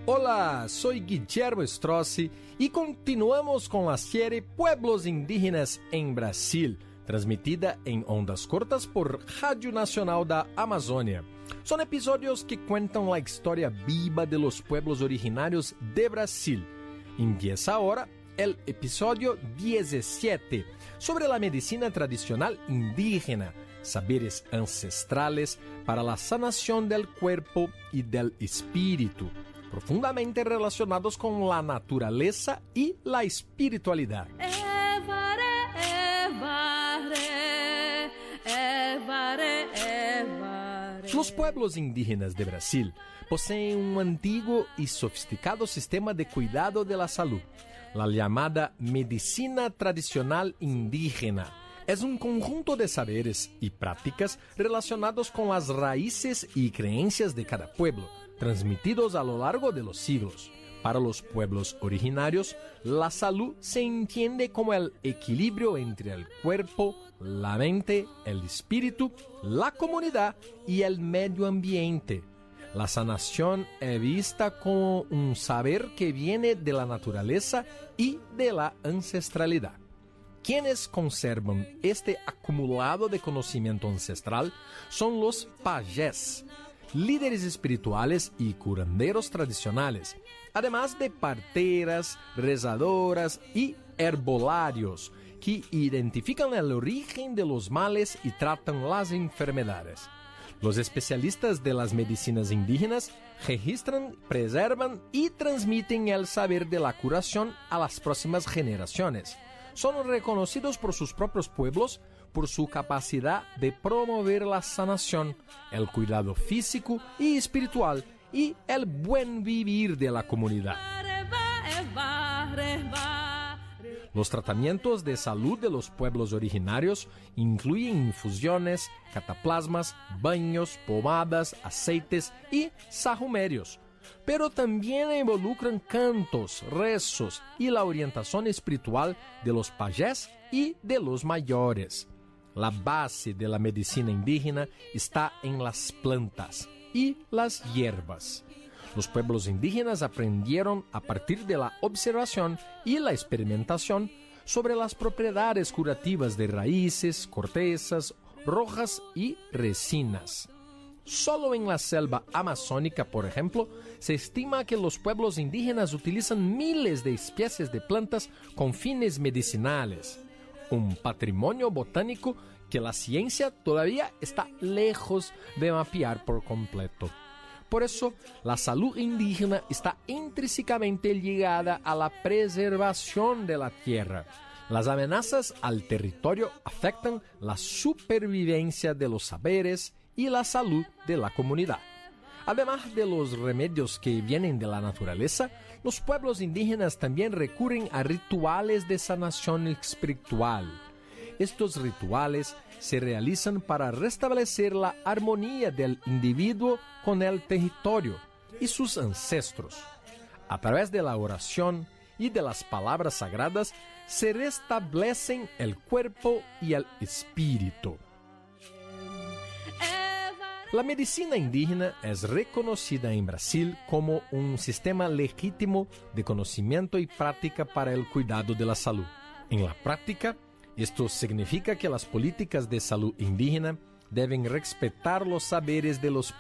Hola, soy Guillermo Strozzi y continuamos con la serie Pueblos Indígenas en Brasil, transmitida en ondas cortas por Rádio Nacional da Amazônia. Son episodios que cuentan la historia viva de los pueblos originarios de Brasil. Empieza ahora el episodio 17 sobre la medicina tradicional indígena, saberes ancestrales para la sanación del cuerpo y del espíritu, profundamente relacionados con la naturaleza y la espiritualidad. Los pueblos indígenas de Brasil poseen un antiguo y sofisticado sistema de cuidado de la salud, la llamada medicina tradicional indígena. Es un conjunto de saberes y prácticas relacionados con las raíces y creencias de cada pueblo, transmitidos a lo largo de los siglos. Para los pueblos originarios, la salud se entiende como el equilibrio entre el cuerpo, la mente, el espíritu, la comunidad y el medio ambiente. La sanación es vista como un saber que viene de la naturaleza y de la ancestralidad. Quienes conservan este acumulado de conocimiento ancestral son los pajés, líderes espirituales y curanderos tradicionales, además de parteras, rezadoras y herbolarios, que identifican el origen de los males y tratan las enfermedades. Los especialistas de las medicinas indígenas registran, preservan y transmiten el saber de la curación a las próximas generaciones. Son reconocidos por sus propios pueblos por su capacidad de promover la sanación, el cuidado físico y espiritual y el buen vivir de la comunidad. Los tratamientos de salud de los pueblos originarios incluyen infusiones, cataplasmas, baños, pomadas, aceites y sahumerios, pero también involucran cantos, rezos y la orientación espiritual de los pajés y de los mayores. La base de la medicina indígena está en las plantas y las hierbas. Los pueblos indígenas aprendieron a partir de la observación y la experimentación sobre las propiedades curativas de raíces, cortezas, hojas y resinas. Solo en la selva amazónica, por ejemplo, se estima que los pueblos indígenas utilizan miles de especies de plantas con fines medicinales, un patrimonio botánico que la ciencia todavía está lejos de mapear por completo. Por eso, la salud indígena está intrínsecamente ligada a la preservación de la tierra. Las amenazas al territorio afectan la supervivencia de los saberes y la salud de la comunidad. Además de los remedios que vienen de la naturaleza, los pueblos indígenas también recurren a rituales de sanación espiritual. Estos rituales se realizan para restablecer la armonía del individuo con el territorio y sus ancestros. A través de la oración y de las palabras sagradas se restablecen el cuerpo y el espíritu. La medicina indígena es reconocida en Brasil como un sistema legítimo de conocimiento y práctica para el cuidado de la salud. En la práctica, esto significa que las políticas de salud indígena deben respetar los saberes de los